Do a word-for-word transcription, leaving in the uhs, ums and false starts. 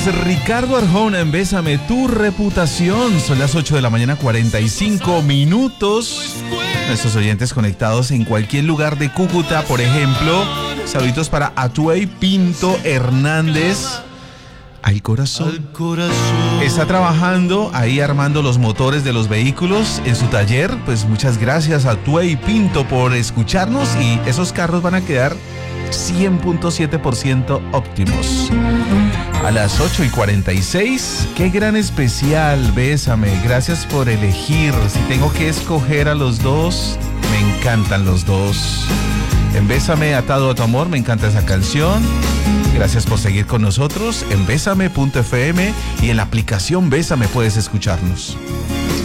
Pues Ricardo Arjona en Bésame tu reputación. Son las ocho de la mañana, cuarenta y cinco minutos. Nuestros oyentes conectados en cualquier lugar de Cúcuta, por ejemplo. Saluditos para Atuey Pinto Hernández. Al corazón. Al corazón. Está trabajando ahí armando los motores de los vehículos en su taller. Pues muchas gracias a Atuey Pinto por escucharnos y esos carros van a quedar cien punto siete por ciento óptimos. A las ocho y cuarenta y seis, qué gran especial, Bésame. Gracias por elegir. Si tengo que escoger a los dos, me encantan los dos. En Bésame, atado a tu amor, me encanta esa canción. Gracias por seguir con nosotros en bésame punto f m y en la aplicación Bésame puedes escucharnos.